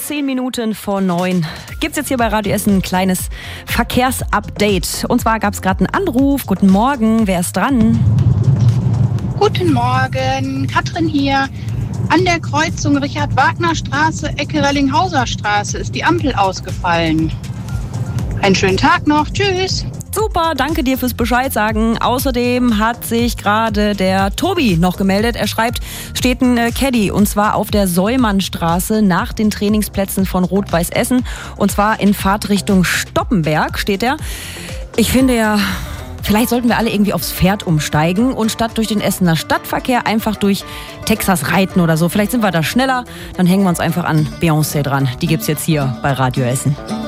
10 Minuten vor 9 gibt's jetzt hier bei Radio Essen ein kleines Verkehrsupdate. Und zwar gab's gerade einen Anruf. Guten Morgen, wer ist dran? Guten Morgen, Katrin hier. An der Kreuzung Richard-Wagner-Straße, Ecke Rellinghauser-Straße ist die Ampel ausgefallen. Einen schönen Tag noch. Tschüss. Super, danke dir fürs Bescheid sagen. Außerdem hat sich gerade der Tobi noch gemeldet. Er schreibt, steht ein Caddy und zwar auf der Säumannstraße nach den Trainingsplätzen von Rot-Weiß Essen und zwar in Fahrtrichtung Stoppenberg steht er. Ich finde ja, vielleicht sollten wir alle irgendwie aufs Pferd umsteigen und statt durch den Essener Stadtverkehr einfach durch Texas reiten oder so. Vielleicht sind wir da schneller, dann hängen wir uns einfach an Beyoncé dran. Die gibt's jetzt hier bei Radio Essen.